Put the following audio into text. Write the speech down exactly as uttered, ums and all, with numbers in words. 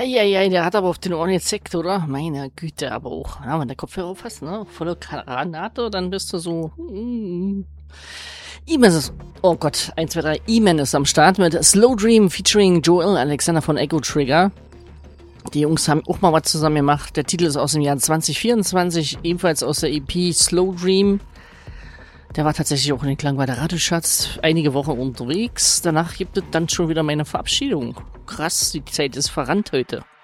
Eieiei, der hat aber auf den Ohren gezeckt, oder? Meine Güte, aber auch. Ja, wenn der Kopfhörer auf hast, ne? Volle Granate, dann bist du so. Mm. E-Man ist, oh Gott, eins, zwei, drei. E-Man ist am Start mit Slow Dream featuring Joel Alexander von Echo Trigger. Die Jungs haben auch mal was zusammen gemacht. Der Titel ist aus dem Jahr zwanzig vierundzwanzig, ebenfalls aus der E P Slow Dream. Der war tatsächlich auch in den Klangwalder Radioschatz einige Wochen unterwegs. Danach gibt es dann schon wieder meine Verabschiedung. Krass, die Zeit ist verrannt heute.